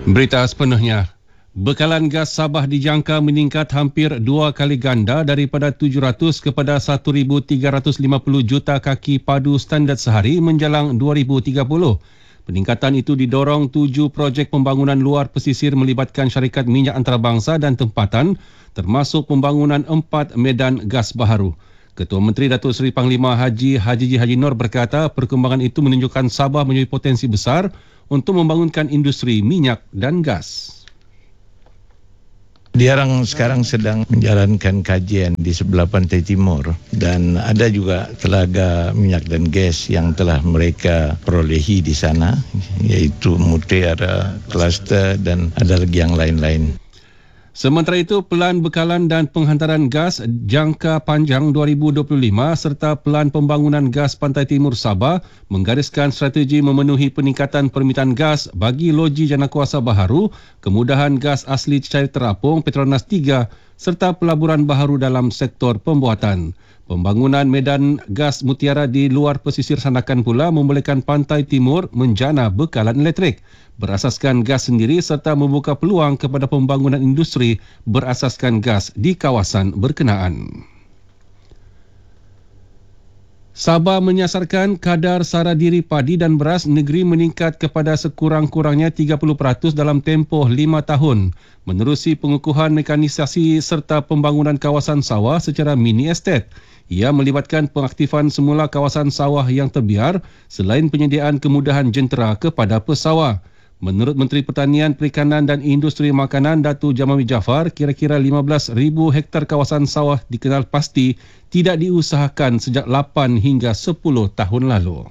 Berita sepenuhnya. Bekalan gas Sabah dijangka meningkat hampir 2 kali ganda daripada 700 kepada 1,350 juta kaki padu standard sehari menjelang 2030. Peningkatan itu didorong 7 projek pembangunan luar pesisir melibatkan syarikat minyak antarabangsa dan tempatan, termasuk pembangunan 4 medan gas baharu. Ketua Menteri Datuk Seri Panglima Haji Haji Nur berkata perkembangan itu menunjukkan Sabah mempunyai potensi besar untuk membangunkan industri minyak dan gas. Diarang sekarang sedang menjalankan kajian di sebelah pantai timur dan ada juga telaga minyak dan gas yang telah mereka perolehi di sana, iaitu Mutiara, Cluster dan ada lagi yang lain-lain. Sementara itu, Pelan Bekalan dan Penghantaran Gas Jangka Panjang 2025 serta Pelan Pembangunan Gas Pantai Timur Sabah menggariskan strategi memenuhi peningkatan permintaan gas bagi loji janakuasa baharu, kemudahan gas asli cair terapung Petronas 3 serta pelaburan baharu dalam sektor pembuatan. Pembangunan medan gas Mutiara di luar pesisir Sandakan pula membolehkan Pantai Timur menjana bekalan elektrik berasaskan gas sendiri serta membuka peluang kepada pembangunan industri berasaskan gas di kawasan berkenaan. Sabah menyasarkan kadar sara diri padi dan beras negeri meningkat kepada sekurang-kurangnya 30% dalam tempoh 5 tahun menerusi pengukuhan mekanisasi serta pembangunan kawasan sawah secara mini estate. Ia melibatkan pengaktifan semula kawasan sawah yang terbiar selain penyediaan kemudahan jentera kepada pesawah. Menurut Menteri Pertanian, Perikanan dan Industri Makanan Datuk Jamawi Jaafar, kira-kira 15,000 hektar kawasan sawah dikenal pasti tidak diusahakan sejak 8 hingga 10 tahun lalu.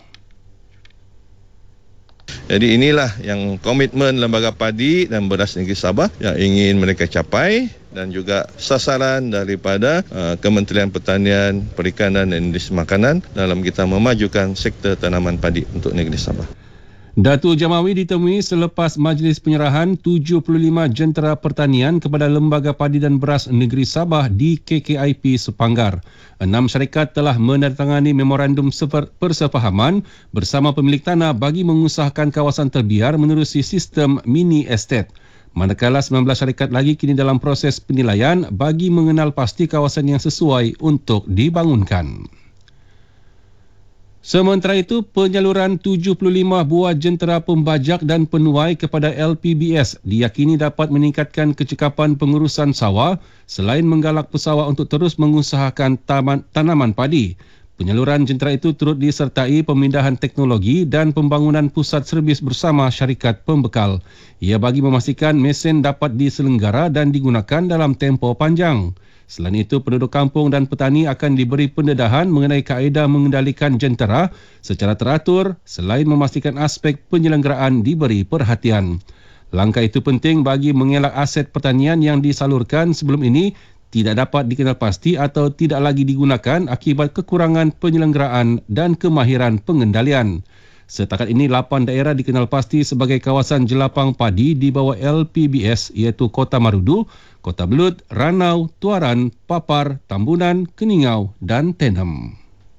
Jadi inilah yang komitmen Lembaga Padi dan Beras Negeri Sabah yang ingin mereka capai dan juga sasaran daripada Kementerian Pertanian, Perikanan dan Industri Makanan dalam kita memajukan sektor tanaman padi untuk negeri Sabah. Datuk Jamawi ditemui selepas majlis penyerahan 75 jentera pertanian kepada Lembaga Padi dan Beras Negeri Sabah di KKIP Sepanggar. 6 syarikat telah menandatangani memorandum persefahaman bersama pemilik tanah bagi mengusahakan kawasan terbiar menerusi sistem mini estate. Manakala 19 syarikat lagi kini dalam proses penilaian bagi mengenal pasti kawasan yang sesuai untuk dibangunkan. Sementara itu, penyaluran 75 buah jentera pembajak dan penuai kepada LPBS diyakini dapat meningkatkan kecekapan pengurusan sawah selain menggalak pesawah untuk terus mengusahakan tanaman padi. Penyaluran jentera itu turut disertai pemindahan teknologi dan pembangunan pusat servis bersama syarikat pembekal. Ia bagi memastikan mesin dapat diselenggara dan digunakan dalam tempoh panjang. Selain itu, penduduk kampung dan petani akan diberi pendedahan mengenai kaedah mengendalikan jentera secara teratur selain memastikan aspek penyelenggaraan diberi perhatian. Langkah itu penting bagi mengelak aset pertanian yang disalurkan sebelum ini tidak dapat dikenal pasti atau tidak lagi digunakan akibat kekurangan penyelenggaraan dan kemahiran pengendalian. Setakat ini, 8 daerah dikenal pasti sebagai kawasan jelapang padi di bawah LPBS iaitu Kota Marudu, Kota Belud, Ranau, Tuaran, Papar, Tambunan, Keningau dan Tenem.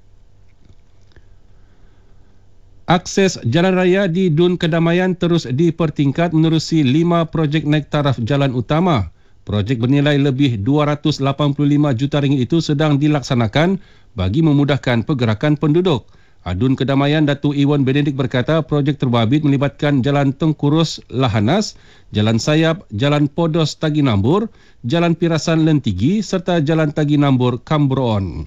Akses jalan raya di Dun Kedamaian terus dipertingkat menerusi 5 projek naik taraf jalan utama. Projek bernilai lebih 285 juta ringgit itu sedang dilaksanakan bagi memudahkan pergerakan penduduk. Adun Kedamaian Datuk Iwan Benedict berkata projek terbabit melibatkan Jalan Tengkurus Lahanas, Jalan Sayap, Jalan Podos Taginambur, Jalan Pirasan Lentigi serta Jalan Taginambur Kambroon.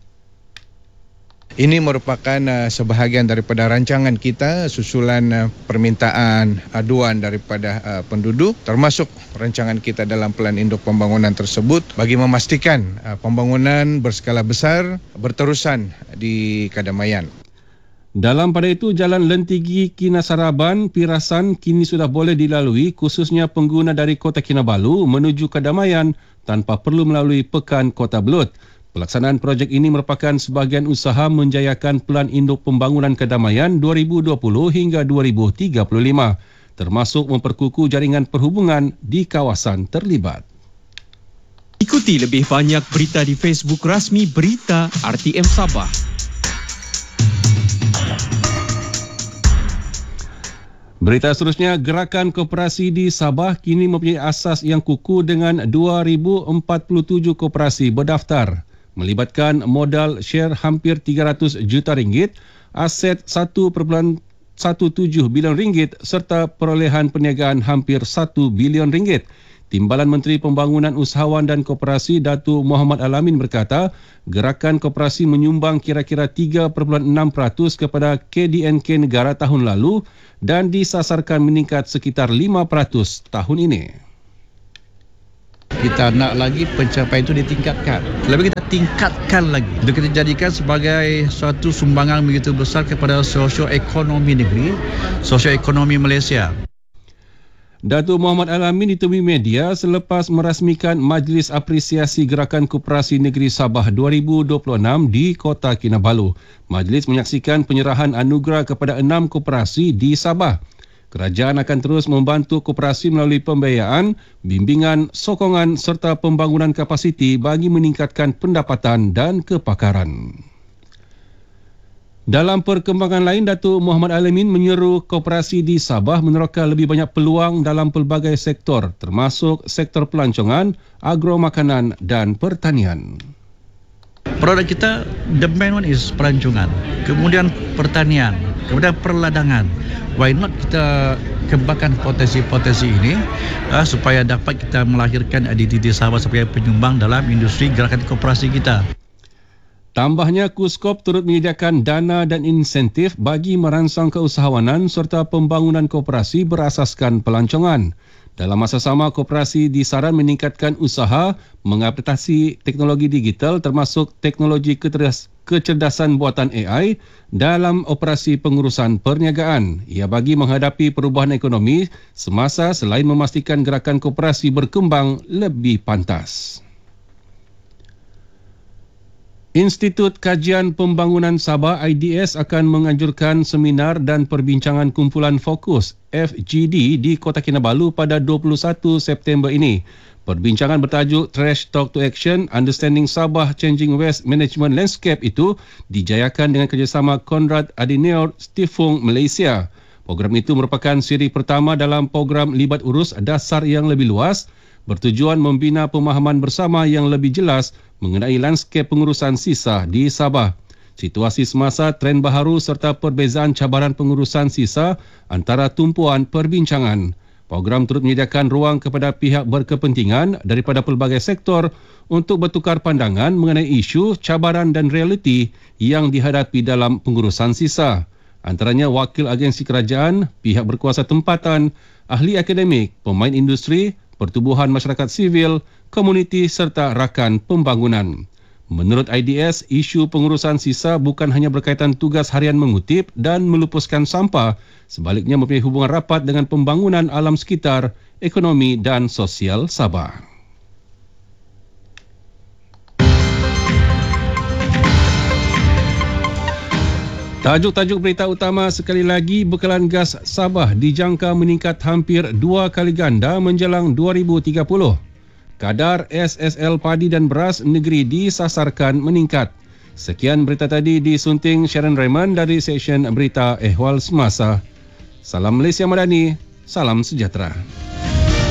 Ini merupakan sebahagian daripada rancangan kita susulan permintaan aduan daripada penduduk, termasuk rancangan kita dalam Pelan Induk Pembangunan tersebut bagi memastikan pembangunan berskala besar berterusan di Kedamaian. Dalam pada itu, Jalan Lentigi Kinasaraban Pirasan kini sudah boleh dilalui khususnya pengguna dari Kota Kinabalu menuju Kedamaian tanpa perlu melalui Pekan Kota Belud. Pelaksanaan projek ini merupakan sebahagian usaha menjayakan Pelan Induk Pembangunan Kedamaian 2020 hingga 2035, termasuk memperkukuh jaringan perhubungan di kawasan terlibat. Ikuti lebih banyak berita di Facebook rasmi Berita RTM Sabah. Berita seterusnya, gerakan koperasi di Sabah kini mempunyai asas yang kukuh dengan 2,047 koperasi berdaftar, melibatkan modal share hampir 300 juta ringgit, aset 1.17 bilion ringgit serta perolehan perniagaan hampir 1 bilion ringgit. Timbalan Menteri Pembangunan Usahawan dan Koperasi Datuk Mohamed Al-Amin berkata, gerakan koperasi menyumbang kira-kira 3.6% kepada KDNK negara tahun lalu dan disasarkan meningkat sekitar 5% tahun ini. Kita nak lagi pencapaian itu ditingkatkan. Lebih kita tingkatkan lagi. Itu kita jadikan sebagai suatu sumbangan begitu besar kepada sosioekonomi negeri, sosioekonomi Malaysia. Datuk Mohamed Al-Amin ditemui media selepas merasmikan Majlis Apresiasi Gerakan Koperasi Negeri Sabah 2026 di Kota Kinabalu. Majlis menyaksikan penyerahan anugerah kepada 6 koperasi di Sabah. Kerajaan akan terus membantu koperasi melalui pembiayaan, bimbingan, sokongan serta pembangunan kapasiti bagi meningkatkan pendapatan dan kepakaran. Dalam perkembangan lain, Datuk Mohamed Al-Amin menyeru koperasi di Sabah meneroka lebih banyak peluang dalam pelbagai sektor termasuk sektor pelancongan, agromakanan dan pertanian. Produk kita, the main one is pelancongan, kemudian pertanian, kemudian perladangan. Why not kita kembangkan potensi-potensi ini supaya dapat kita melahirkan identiti Sabah sebagai penyumbang dalam industri gerakan koperasi kita. Tambahnya, KUSKOP turut menyediakan dana dan insentif bagi merangsang keusahawanan serta pembangunan koperasi berasaskan pelancongan. Dalam masa sama, koperasi disaran meningkatkan usaha, mengadaptasi teknologi digital termasuk teknologi kecerdasan buatan AI dalam operasi pengurusan perniagaan. Ia bagi menghadapi perubahan ekonomi semasa selain memastikan gerakan koperasi berkembang lebih pantas. Institut Kajian Pembangunan Sabah IDS akan menganjurkan seminar dan perbincangan kumpulan fokus FGD di Kota Kinabalu pada 21 September ini. Perbincangan bertajuk Trash Talk to Action, Understanding Sabah Changing Waste Management Landscape itu dijayakan dengan kerjasama Konrad Adenauer Stiftung Malaysia. Program itu merupakan siri pertama dalam program libat urus dasar yang lebih luas, bertujuan membina pemahaman bersama yang lebih jelas mengenai lanskap pengurusan sisa di Sabah. Situasi semasa, tren baharu serta perbezaan cabaran pengurusan sisa antara tumpuan perbincangan. Program turut menyediakan ruang kepada pihak berkepentingan daripada pelbagai sektor untuk bertukar pandangan mengenai isu, cabaran dan realiti yang dihadapi dalam pengurusan sisa. Antaranya wakil agensi kerajaan, pihak berkuasa tempatan, ahli akademik, pemain industri, pertubuhan masyarakat sivil, komuniti serta rakan pembangunan. Menurut IDS, isu pengurusan sisa bukan hanya berkaitan tugas harian mengutip dan melupuskan sampah, sebaliknya mempunyai hubungan rapat dengan pembangunan alam sekitar, ekonomi dan sosial Sabah. Tajuk-tajuk berita utama sekali lagi, bekalan gas Sabah dijangka meningkat hampir 2 kali ganda menjelang 2030. Kadar SSL padi dan beras negeri disasarkan meningkat. Sekian berita tadi disunting Sharon Raymond dari Seksyen Berita Ehwal Semasa. Salam Malaysia Madani, salam sejahtera.